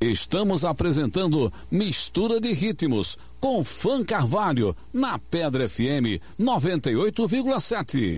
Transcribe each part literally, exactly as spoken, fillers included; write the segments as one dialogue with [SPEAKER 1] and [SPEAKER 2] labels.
[SPEAKER 1] Estamos apresentando Mistura de Ritmos com Fã Carvalho na Pedra F M noventa e oito vírgula sete.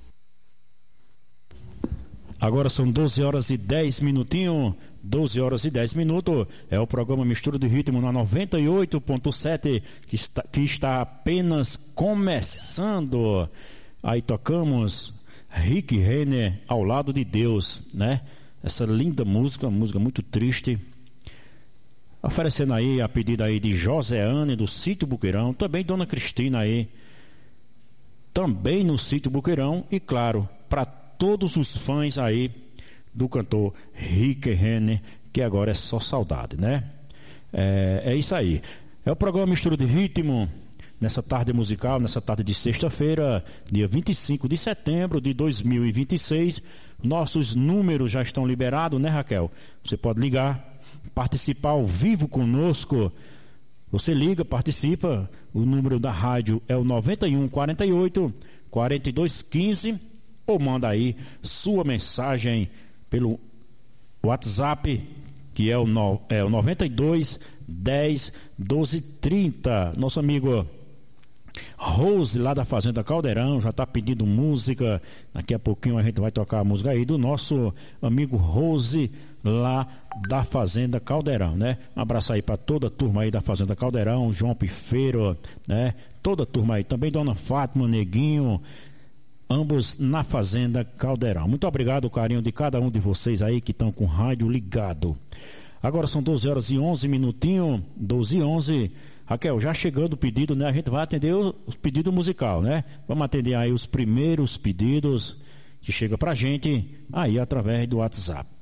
[SPEAKER 2] Agora são doze horas e dez minutinhos. doze horas e dez minutos. É o programa Mistura de Ritmo na noventa e oito ponto sete que está, que está apenas começando. Aí tocamos Rick Renner, Ao Lado de Deus, né? Essa linda música, música muito triste. Oferecendo aí a pedida aí de Joséane do Sítio Buqueirão, também Dona Cristina aí, também no Sítio Buqueirão, e claro, para todos os fãs aí do cantor Rick Renner, que agora é só saudade, né? É, é isso aí. É o programa Mistura de Ritmo, nessa tarde musical, nessa tarde de sexta-feira, dia vinte e cinco de setembro de dois mil e vinte e seis. Nossos números já estão liberados, né, Raquel? Você pode ligar, participar ao vivo conosco. Você liga, participa. O número da rádio é o noventa e um, quarenta e oito, quarenta e dois, quinze, ou manda aí sua mensagem pelo WhatsApp, que é o, no, é o noventa e dois, dez, doze, trinta. Nosso amigo Rose, lá da Fazenda Caldeirão, já está pedindo música. Daqui a pouquinho a gente vai tocar a música aí do nosso amigo Rose, lá da Fazenda Caldeirão, né? Um abraço aí para toda a turma aí da Fazenda Caldeirão, João Pifeiro, né? Toda a turma aí, também Dona Fátima, Neguinho, ambos na Fazenda Caldeirão. Muito obrigado, o carinho de cada um de vocês aí que estão com o rádio ligado. Agora são doze horas e onze minutinhos, doze e onze. Raquel, já chegando o pedido, né? A gente vai atender os pedidos musical, né? Vamos atender aí os primeiros pedidos que chega pra gente aí através do WhatsApp.